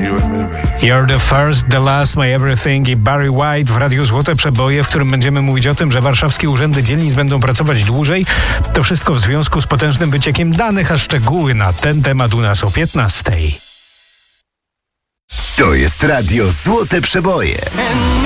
You're the first, the last, my everything i Barry White w Radiu Złote Przeboje, w którym będziemy mówić o tym, że warszawskie urzędy dzielnic będą pracować dłużej. To wszystko w związku z potężnym wyciekiem danych, a szczegóły na ten temat u nas o 15:00. To jest Radio Złote Przeboje.